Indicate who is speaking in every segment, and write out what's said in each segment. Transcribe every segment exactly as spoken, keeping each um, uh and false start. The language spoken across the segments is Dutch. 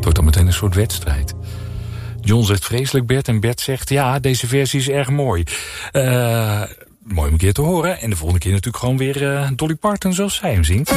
Speaker 1: wordt dan meteen een soort wedstrijd. John zegt vreselijk Bert en Bert zegt ja, deze versie is erg mooi. Uh, mooi om een keer te horen. En de volgende keer natuurlijk gewoon weer uh, Dolly Parton zoals zij hem zingt.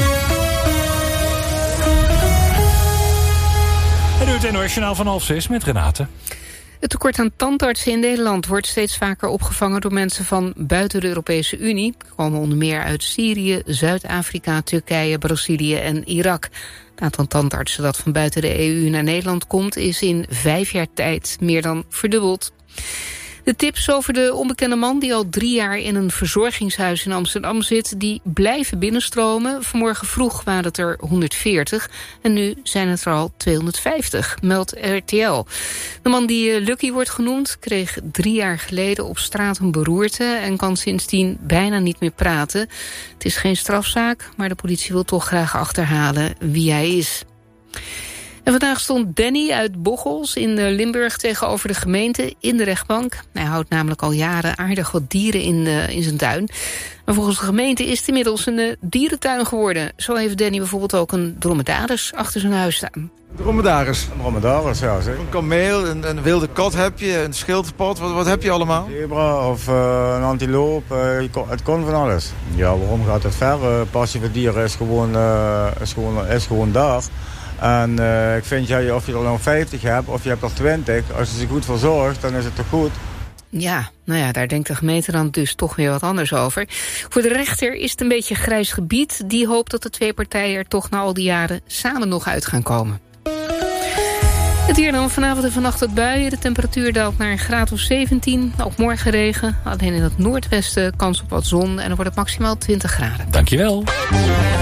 Speaker 1: En nu het N O S-journaal van half zes met Renate.
Speaker 2: Het tekort aan tandartsen in Nederland wordt steeds vaker opgevangen door mensen van buiten de Europese Unie. Die komen onder meer uit Syrië, Zuid-Afrika, Turkije, Brazilië en Irak. Het aantal tandartsen dat van buiten de E U naar Nederland komt is in vijf jaar tijd meer dan verdubbeld. De tips over de onbekende man die al drie jaar in een verzorgingshuis in Amsterdam zit, die blijven binnenstromen. Vanmorgen vroeg waren het er honderdveertig en nu zijn het er al tweehonderdvijftig, meldt R T L. De man die Lucky wordt genoemd kreeg drie jaar geleden op straat een beroerte en kan sindsdien bijna niet meer praten. Het is geen strafzaak, maar de politie wil toch graag achterhalen wie hij is. En vandaag stond Danny uit Bocholt in Limburg tegenover de gemeente in de rechtbank. Hij houdt namelijk al jaren aardig wat dieren in, uh, in zijn tuin. Maar volgens de gemeente is het inmiddels een uh, dierentuin geworden. Zo heeft Danny bijvoorbeeld ook een dromedaris achter zijn huis staan.
Speaker 3: Dromedaris?
Speaker 4: Een dromedaris, ja zeker.
Speaker 3: Een kameel, een, een wilde kat heb je, een schildpad, wat, wat heb je allemaal?
Speaker 4: Een zebra of uh, een antiloop, uh, het kon van alles. Ja, waarom gaat het ver? Uh, passie voor dieren is gewoon, uh, is gewoon, is gewoon daar. En uh, ik vind, ja, of je er nog vijftig hebt of je hebt er twintig... als je ze goed verzorgt, dan is het toch goed?
Speaker 2: Ja, nou ja, daar denkt de gemeente dan dus toch weer wat anders over. Voor de rechter is het een beetje grijs gebied. Die hoopt dat de twee partijen er toch na al die jaren samen nog uit gaan komen. Het weer dan vanavond en vannacht wat buien. De temperatuur daalt naar een graad of zeventien. Ook morgen regen. Alleen in het noordwesten kans op wat zon. En dan wordt het maximaal twintig graden.
Speaker 1: Dankjewel.